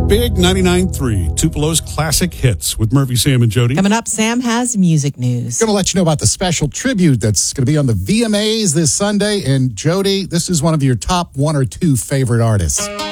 Big 99.3, Tupelo's classic hits with Murphy, Sam, and Jody. Coming up, Sam has music news. Going to let you know about the special tribute that's going to be on the VMAs this Sunday. And Jody, this is one of your top one or two favorite artists.